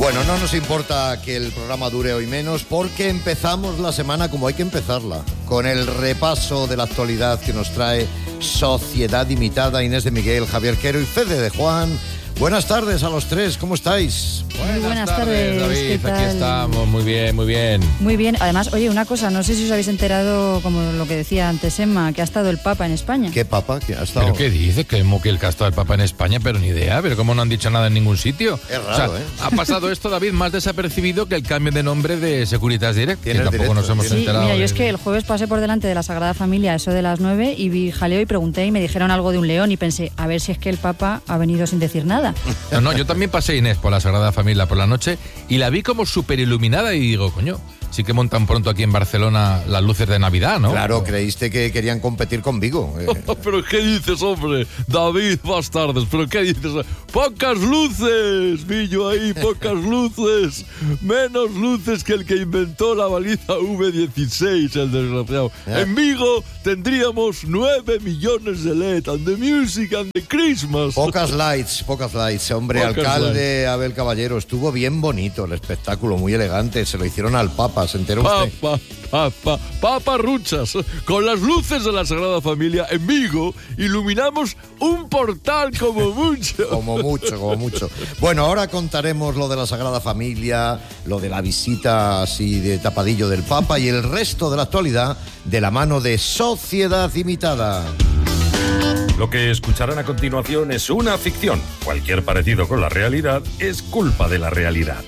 Bueno, no nos importa que el programa dure hoy menos porque empezamos la semana como hay que empezarla, con el repaso de la actualidad que nos trae Sociedad Imitada, Inés de Miguel, Javier Quero y Fede de Juan. Buenas tardes a los tres, ¿cómo estáis? Muy buenas tardes, David, ¿qué tal? aquí estamos, muy bien, muy bien. Muy bien, además, oye, una cosa, no sé si os habéis enterado, como lo que decía antes Emma, que ha estado el Papa en España. ¿Qué Papa? ¿Qué ha estado? ¿Pero qué dice? Que el casto del Papa en España, pero ni idea, pero cómo no han dicho nada en ningún sitio. Es raro, Ha pasado esto, David, más desapercibido que el cambio de nombre de Securitas Direct, que tampoco nos hemos Sí, enterado. mira, yo es que el jueves pasé por delante de la Sagrada Familia, eso de las 9, y vi jaleo y pregunté y me dijeron algo de un león y pensé, a ver si es que el Papa ha venido sin decir nada. No, yo también pasé, Inés, por la Sagrada Familia por la noche y la vi como súper iluminada y digo, coño, sí que montan pronto aquí en Barcelona las luces de Navidad, ¿no? Claro, creíste que querían competir con Vigo. ¿Pero qué dices, hombre? David, más tardes, ¿pero qué dices? ¡Pocas luces! Vi yo ahí, pocas luces. Menos luces que el que inventó la baliza V16, el desgraciado. En Vigo tendríamos 9 millones de LED, and the music and the Christmas. Pocas lights, hombre. Pocas Alcalde lights. Abel Caballero, estuvo bien bonito el espectáculo, muy elegante. Se lo hicieron al Papa, ¿se enteró usted? Paparruchas, con las luces de la Sagrada Familia en Vigo, iluminamos un portal como mucho. Como mucho. Bueno, ahora contaremos lo de la Sagrada Familia, lo de la visita así de tapadillo del Papa y el resto de la actualidad de la mano de Sociedad Imitada. Lo que escucharán a continuación es una ficción. Cualquier parecido con la realidad es culpa de la realidad.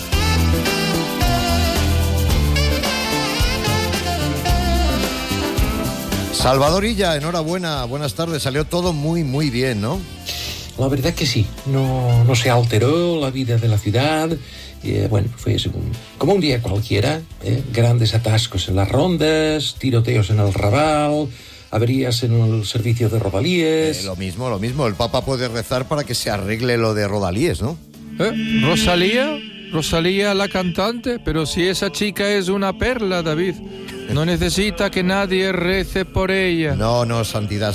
Salvador Illa, enhorabuena, buenas tardes, salió todo muy bien, ¿no? La verdad que sí, no se alteró la vida de la ciudad. Bueno, fue como un día cualquiera, grandes atascos en las rondas, tiroteos en el Raval, averías en el servicio de Rodalíes. Lo mismo, el Papa puede rezar para que se arregle lo de Rodalíes, ¿no? Rosalía la cantante, pero si esa chica es una perla, David, no necesita que nadie rece por ella. No, santidad.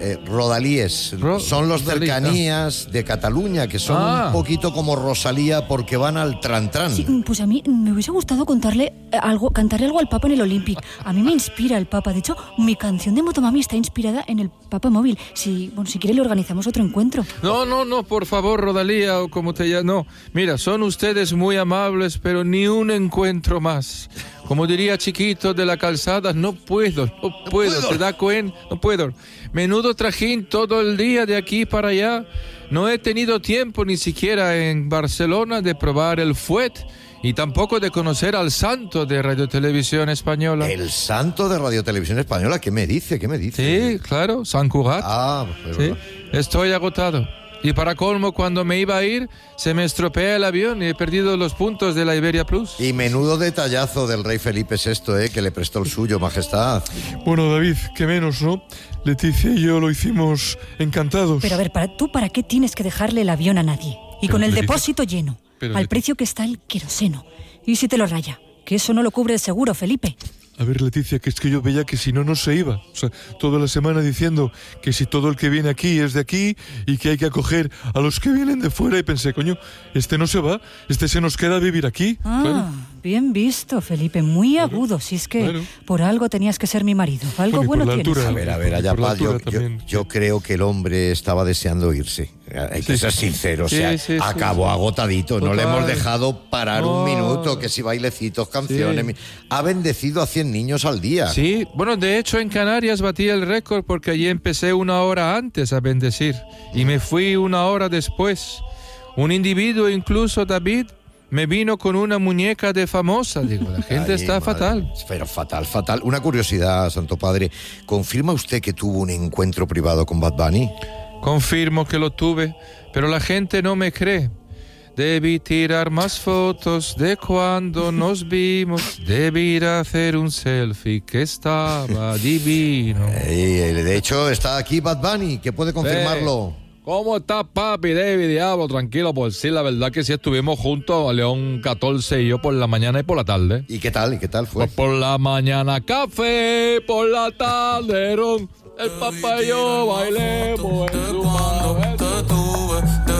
Rodalíes son los cercanías de Cataluña, que son un poquito como Rosalía porque van al tran-tran. Sí, pues a mí me hubiese gustado cantarle algo al Papa en el Olympic. A mí me inspira el Papa. De hecho, mi canción de Motomami está inspirada en el Papa móvil. Si quiere le organizamos otro encuentro. No, por favor, Rodalía, o como te llamas. No, mira, son ustedes muy amables, pero ni un encuentro más. Como diría Chiquito de la Calzada, no puedo, ¿te das cuenta? No puedo. Menudo trajín todo el día de aquí para allá. No he tenido tiempo ni siquiera en Barcelona de probar el fuet y tampoco de conocer al santo de Radio Televisión Española. ¿El santo de Radio Televisión Española? ¿Qué me dice? Sí, claro, Sant Cugat. Sí, estoy agotado. Y para colmo, cuando me iba a ir, se me estropea el avión y he perdido los puntos de la Iberia Plus. Y menudo detallazo del rey Felipe VI, que le prestó el suyo, majestad. Bueno, David, que menos, ¿no? Leticia y yo lo hicimos encantados. Pero a ver, ¿para qué tienes que dejarle el avión a nadie? Y con el Leticia, depósito lleno, al precio que está el queroseno. ¿Y si te lo raya? Que eso no lo cubre el seguro, Felipe. A ver, Leticia, que es que yo veía que si no se iba. O sea, toda la semana diciendo que si todo el que viene aquí es de aquí y que hay que acoger a los que vienen de fuera. Y pensé, coño, este no se va, este se nos queda a vivir aquí. Claro. Bien visto, Felipe, muy agudo. Si es que por algo tenías que ser mi marido. Algo bueno tienes. A ver, allá paz, yo creo que el hombre estaba deseando irse. Hay que ser sincero, acabó agotadito. Total. No le hemos dejado parar un minuto, que si bailecitos, canciones. Ha bendecido a 100 niños al día. Sí, bueno, de hecho en Canarias batí el récord porque allí empecé 1 hora antes a bendecir y me fui 1 hora después. Un individuo, incluso David, me vino con una muñeca de famosa. Digo, la gente está fatal. Pero fatal. Una curiosidad, Santo Padre. ¿Confirma usted que tuvo un encuentro privado con Bad Bunny? Confirmo que lo tuve, pero la gente no me cree. Debí tirar más fotos de cuando nos vimos. Debí ir a hacer un selfie que estaba divino. De hecho, está aquí Bad Bunny, que puede confirmarlo. ¿Cómo estás, papi? David, diablo, tranquilo, pues sí, la verdad que sí estuvimos juntos, a León 14 y yo por la mañana y por la tarde. ¿Y qué tal fue? Pues por la mañana café, por la tarde ron, el papá y yo bailemos en su mano.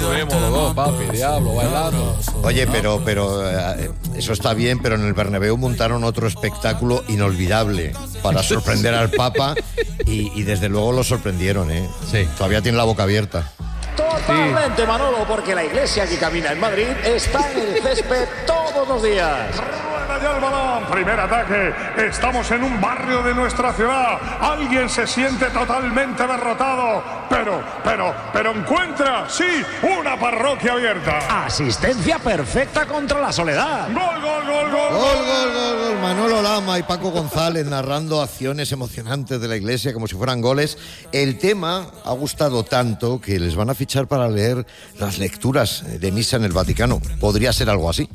vemos los dos, papi, diablo, bailando. Oye, pero eso está bien, pero en el Bernabéu montaron otro espectáculo inolvidable para sorprender al Papa y desde luego lo sorprendieron, ¿eh? Sí. Todavía tiene la boca abierta. Totalmente, Manolo, porque la iglesia que camina en Madrid está en el césped todos los días. Rueda ya el balón, primer ataque. Estamos en un barrio de nuestra ciudad. Alguien se siente totalmente derrotado, pero encuentra, sí, una parroquia abierta. Asistencia perfecta contra la soledad. Gol, gol, gol, gol. Gol, gol, gol, gol. Manolo Lama y Paco González narrando acciones emocionantes de la iglesia como si fueran goles. El tema ha gustado tanto que les van a fichar para leer las lecturas de misa en el Vaticano. Podría ser algo así.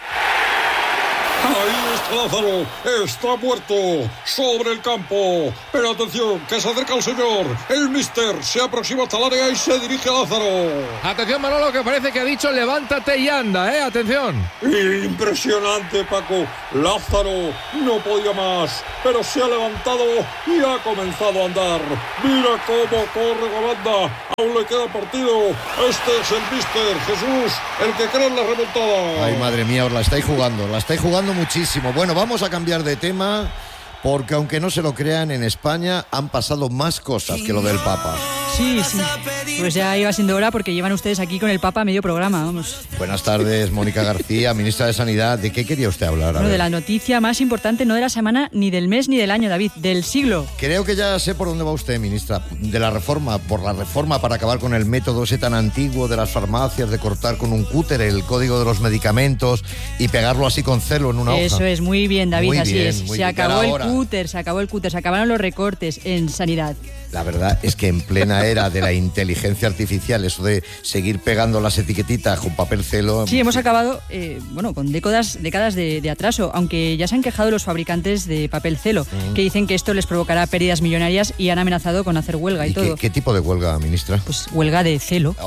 Ahí está Lázaro, está muerto, sobre el campo. Pero atención, que se acerca el señor. El míster se aproxima hasta el área y se dirige a Lázaro. Atención, Manolo, que parece que ha dicho levántate y anda, atención. Impresionante, Paco. Lázaro no podía más, pero se ha levantado y ha comenzado a andar. Mira cómo corre Holanda. Aún le queda partido. Este es el míster Jesús, el que cree en la remontada. Ay, madre mía, os la estáis jugando muchísimo. Bueno, vamos a cambiar de tema porque aunque no se lo crean, en España han pasado más cosas que lo del Papa. Sí. Pues ya iba siendo hora porque llevan ustedes aquí con el Papa medio programa, vamos. Buenas tardes, Mónica García, ministra de Sanidad. ¿De qué quería usted hablar? Bueno, de la noticia más importante, no de la semana, ni del mes, ni del año, David, del siglo. Creo que ya sé por dónde va usted, ministra. De la reforma, por la reforma para acabar con el método ese tan antiguo de las farmacias, de cortar con un cúter el código de los medicamentos y pegarlo así con celo en una hoja. Eso es, muy bien, David, muy así bien, es. Se acabó el cúter, se acabaron los recortes en sanidad. La verdad es que en plena era de la inteligencia artificial, eso de seguir pegando las etiquetitas con papel celo... Sí, hemos acabado, con décadas de atraso, aunque ya se han quejado los fabricantes de papel celo, que dicen que esto les provocará pérdidas millonarias y han amenazado con hacer huelga y todo. ¿Qué tipo de huelga, ministra? Pues huelga de celo.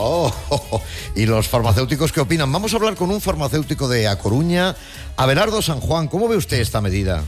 ¿Y los farmacéuticos qué opinan? Vamos a hablar con un farmacéutico de A Coruña, Abelardo San Juan. ¿Cómo ve usted esta medida?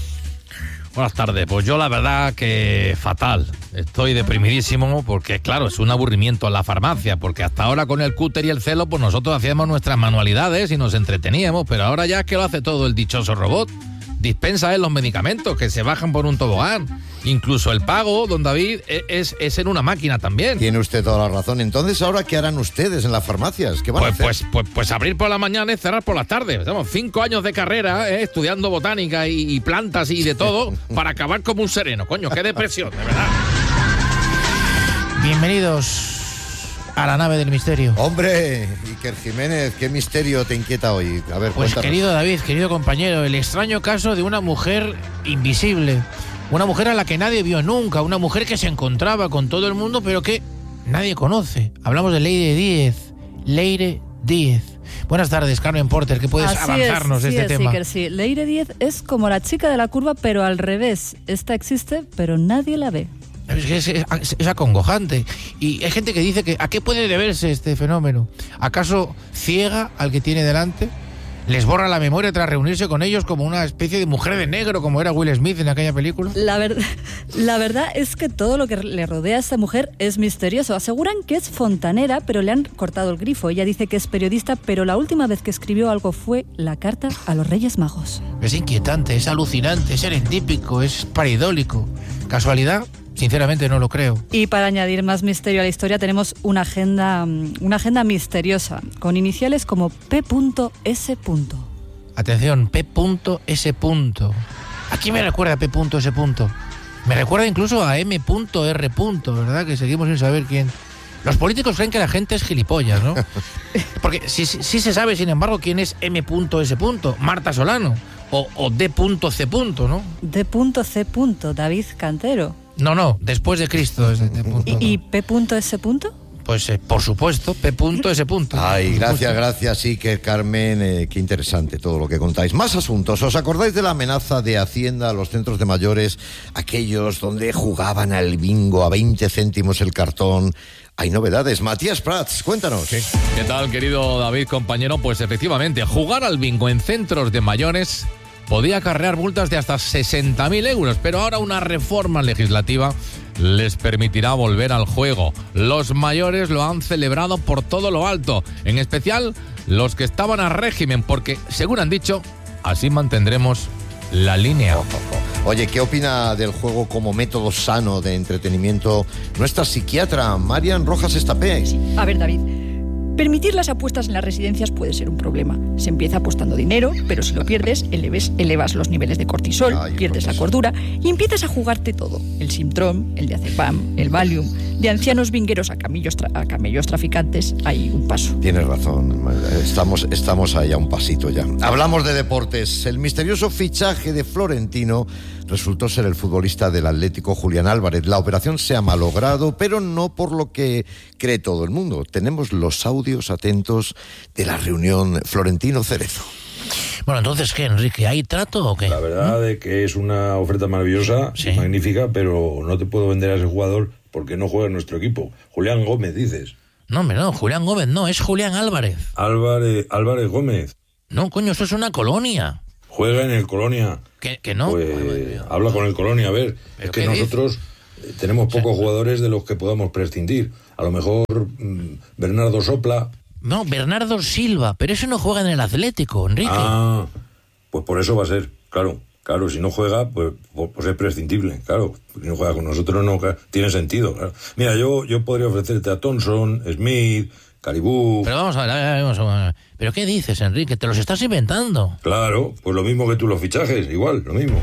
Buenas tardes, pues yo la verdad que fatal, estoy deprimidísimo porque claro, es un aburrimiento en la farmacia, porque hasta ahora con el cúter y el celo pues nosotros hacíamos nuestras manualidades y nos entreteníamos, pero ahora ya es que lo hace todo el dichoso robot, dispensa los medicamentos que se bajan por un tobogán, incluso el pago, don David, es en una máquina también. Tiene usted toda la razón. Entonces, ¿ahora qué harán ustedes en las farmacias? ¿Qué van a hacer? Pues abrir por la mañana y cerrar por las tardes. Estamos 5 años de carrera estudiando botánica y plantas y de todo para acabar como un sereno. Coño, qué depresión, de verdad. Bienvenidos a la nave del misterio. Hombre, Iker Jiménez, ¿qué misterio te inquieta hoy? A ver, pues cuéntanos. Querido David, querido compañero, el extraño caso de una mujer invisible. Una mujer a la que nadie vio nunca, una mujer que se encontraba con todo el mundo, pero que nadie conoce. Hablamos de Leire Díez. Buenas tardes, Carmen Porter, ¿qué puedes avanzarnos de este tema? Sí, Leire Díez es como la chica de la curva, pero al revés. Esta existe, pero nadie la ve. Es acongojante. Y hay gente que dice que ¿a qué puede deberse este fenómeno? ¿Acaso ciega al que tiene delante? ¿Les borra la memoria tras reunirse con ellos como una especie de mujer de negro, como era Will Smith en aquella película? La verdad es que todo lo que le rodea a esta mujer es misterioso. Aseguran que es fontanera, pero le han cortado el grifo. Ella dice que es periodista, pero la última vez que escribió algo fue la carta a los Reyes Magos. Es inquietante, es alucinante, es serendípico, es paridólico. ¿Casualidad? Sinceramente no lo creo. Y para añadir más misterio a la historia tenemos una agenda misteriosa, con iniciales como P.S. Atención, P.S. ¿A quién me recuerda P.S.? Me recuerda incluso a M.R. ¿Verdad? Que seguimos sin saber quién. Los políticos creen que la gente es gilipollas, ¿no? Porque sí se sabe, sin embargo, quién es M.S. Marta Solano. O D.C. ¿no? D.C. David Cantero. No, después de Cristo. ¿Y P.S.? Pues por supuesto, P.S. Ay, gracias, sí, que Carmen, qué interesante todo lo que contáis. Más asuntos, ¿os acordáis de la amenaza de Hacienda a los centros de mayores, aquellos donde jugaban al bingo a 20 céntimos el cartón? Hay novedades. Matías Prats, cuéntanos. ¿Qué tal, querido David, compañero? Pues efectivamente, jugar al bingo en centros de mayores podía acarrear multas de hasta 60.000 euros, pero ahora una reforma legislativa les permitirá volver al juego. Los mayores lo han celebrado por todo lo alto, en especial los que estaban a régimen, porque, según han dicho, así mantendremos la línea. Oye, ¿qué opina del juego como método sano de entretenimiento nuestra psiquiatra Marian Rojas Estapé? A ver, David, permitir las apuestas en las residencias puede ser un problema. Se empieza apostando dinero, pero si lo pierdes, elevas los niveles de cortisol, pierdes la cordura y empiezas a jugarte todo. El Simtrom, el diazepam, el Valium. De ancianos vingueros a camellos traficantes hay un paso. Tienes razón, estamos ahí a un pasito ya. Hablamos de deportes. El misterioso fichaje de Florentino resultó ser el futbolista del Atlético Julián Álvarez. La operación se ha malogrado, pero no por lo que cree todo el mundo. Tenemos los audios atentos de la reunión Florentino-Cerezo. Bueno, entonces, ¿qué, Enrique? ¿Hay trato o qué? La verdad es que es una oferta maravillosa, magnífica, pero no te puedo vender a ese jugador porque no juega en nuestro equipo. Julián Gómez, dices. No, hombre, no, Julián Gómez no, es Julián Álvarez. Álvarez Gómez. No, coño, eso es una colonia. Juega en el Colonia. ¿Que no? Pues habla con el Colonia, a ver. Es que nosotros tenemos pocos jugadores de los que podamos prescindir. A lo mejor Bernardo Sopla. No, Bernardo Silva, pero ese no juega en el Atlético, Enrique. Ah, pues por eso va a ser, claro, si no juega, pues es prescindible, claro. Si no juega con nosotros no tiene sentido, claro. Mira, yo podría ofrecerte a Thompson, Smith, Caribú. Pero vamos a ver. ¿Pero qué dices, Enrique? ¿Te los estás inventando? Claro, pues lo mismo que tú los fichajes, igual, lo mismo.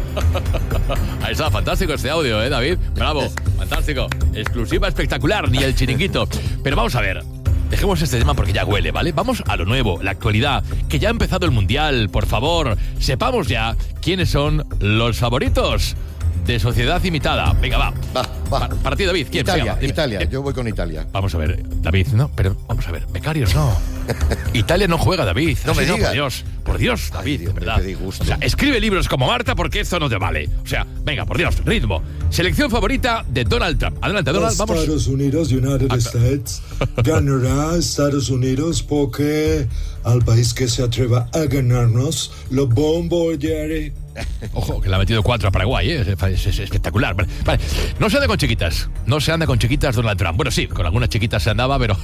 Ahí está, fantástico este audio, David. Bravo, fantástico. Exclusiva espectacular, ni el chiringuito. Pero vamos a ver. Dejemos este tema porque ya huele, ¿vale? Vamos a lo nuevo, la actualidad, que ya ha empezado el Mundial, por favor. Sepamos ya quiénes son los favoritos de Sociedad Imitada. Venga, va. Para ti, David, ¿quién? Italia, yo voy con Italia. Vamos a ver, David, no, pero vamos a ver, becarios no. Italia no juega, David. No me digas. Por Dios, David, de verdad. O sea, escribe libros como Marta porque esto no te vale. O sea, venga, por Dios, ritmo. Selección favorita de Donald Trump. Adelante, Donald, vamos. Estados Unidos, United States, ganará Estados Unidos porque al país que se atreva a ganarnos lo bombardearé. Ojo, que le ha metido 4 a Paraguay, es espectacular. Vale. No se anda con chiquitas, Donald Trump. Bueno, sí, con algunas chiquitas se andaba, pero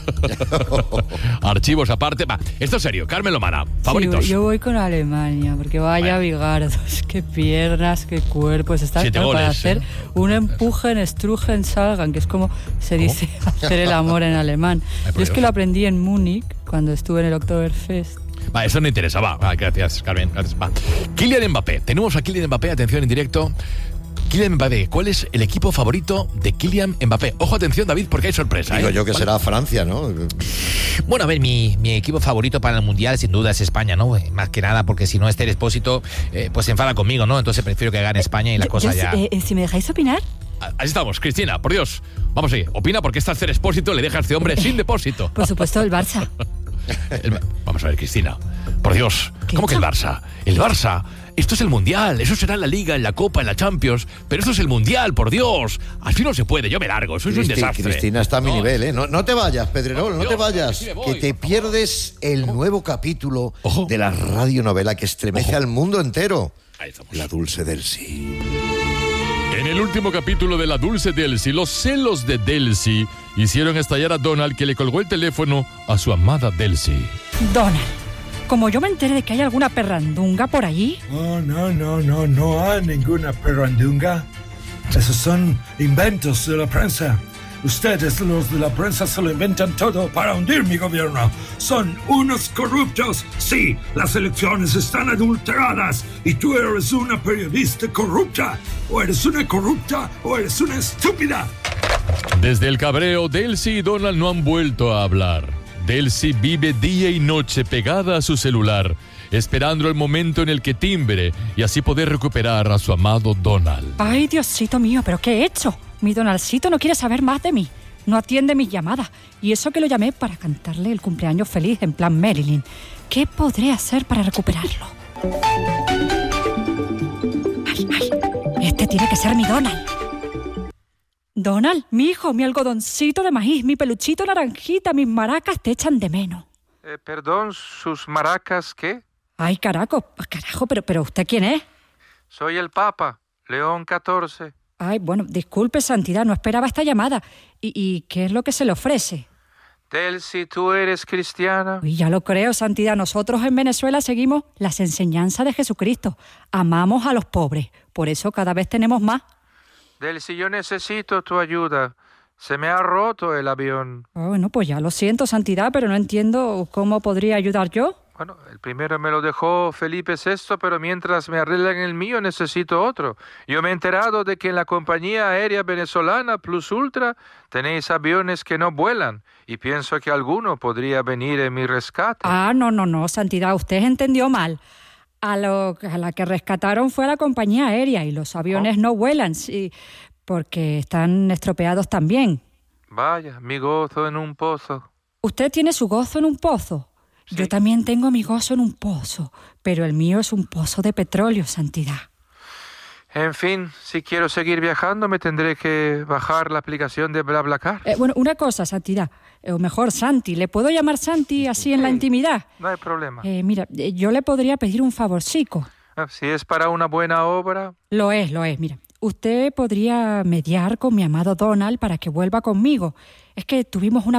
archivos aparte. Va, esto es serio, Carmen Lomana, favoritos. Sí, yo voy con Alemania, porque vaya bigardos, qué piernas, qué cuerpos. Está para hacer un empuje en Strugen Salgan, que es como se dice hacer el amor en alemán. Yo es que lo aprendí en Múnich, cuando estuve en el Oktoberfest. Va, eso no interesa, va, gracias, Carmen, gracias, va. Kylian Mbappé, tenemos a Kylian Mbappé, atención en directo. Kylian Mbappé, ¿cuál es el equipo favorito de Kylian Mbappé? Ojo, atención, David, porque hay sorpresa. Digo yo que será Francia, ¿no? Bueno, a ver, mi equipo favorito para el Mundial sin duda es España, ¿no? Más que nada porque si no Esther Expósito pues se enfada conmigo, ¿no? Entonces prefiero que gane España y la cosa ya... Si me dejáis opinar... Así estamos, Cristina, por Dios. Vamos ahí, opina porque esta Esther Expósito le deja a este hombre sin depósito. Por supuesto, el Barça. Vamos a ver, Cristina, por Dios, ¿cómo que el Barça? El Barça, esto es el Mundial, eso será en la Liga, en la Copa, en la Champions, pero esto es el Mundial, por Dios, así no se puede, yo me largo, eso es un desastre. Cristina está a mi nivel, ¿eh? No te vayas, Pedrerol, no te vayas, que te pierdes el nuevo capítulo de la radionovela que estremece al mundo entero. La Dulce Delcy. En el último capítulo de La Dulce Delcy, los celos de Delcy hicieron estallar a Donald, que le colgó el teléfono a su amada Delcy. Donald, como yo me entere de que hay alguna perrandunga por allí... Oh, no hay ninguna perrandunga. Esos son inventos de la prensa. Ustedes, los de la prensa, se lo inventan todo para hundir mi gobierno. Son unos corruptos. Sí, las elecciones están adulteradas. Y tú eres una periodista corrupta. O eres una corrupta o eres una estúpida. Desde el cabreo, Delcy y Donald no han vuelto a hablar. Delcy vive día y noche pegada a su celular, esperando el momento en el que timbre y así poder recuperar a su amado Donald. Ay, Diosito mío, ¿pero qué he hecho? Mi Donaldcito no quiere saber más de mí. No atiende mis llamadas. Y eso que lo llamé para cantarle el cumpleaños feliz en plan Marilyn. ¿Qué podré hacer para recuperarlo? Ay, este tiene que ser mi Donald. Donald, mi hijo, mi algodoncito de maíz, mi peluchito naranjita, mis maracas te echan de menos. Perdón, ¿sus maracas qué? Ay, carajo, pero ¿usted quién es? Soy el Papa, León XIV. Ay, bueno, disculpe, Santidad, no esperaba esta llamada. ¿Y qué es lo que se le ofrece? Delcy, ¿tú eres cristiana? Uy, ya lo creo, Santidad. Nosotros en Venezuela seguimos las enseñanzas de Jesucristo. Amamos a los pobres. Por eso cada vez tenemos más. Delcy, yo necesito tu ayuda. Se me ha roto el avión. Bueno, pues ya lo siento, Santidad, pero no entiendo cómo podría ayudar yo. Bueno, el primero me lo dejó Felipe VI, pero mientras me arreglan el mío necesito otro. Yo me he enterado de que en la compañía aérea venezolana Plus Ultra tenéis aviones que no vuelan y pienso que alguno podría venir en mi rescate. Ah, no, Santidad, usted entendió mal. A la que rescataron fue a la compañía aérea y los aviones no vuelan, sí, porque están estropeados también. Vaya, mi gozo en un pozo. ¿Usted tiene su gozo en un pozo? Sí. Yo también tengo mi gozo en un pozo, pero el mío es un pozo de petróleo, Santidad. En fin, si quiero seguir viajando me tendré que bajar la aplicación de BlaBlaCar. Bueno, una cosa, Santidad, o mejor Santi, ¿le puedo llamar Santi así en la intimidad? No hay problema. Mira, yo le podría pedir un favorcico. Si es para una buena obra. Lo es, mira. Usted podría mediar con mi amado Donald para que vuelva conmigo. Es que tuvimos una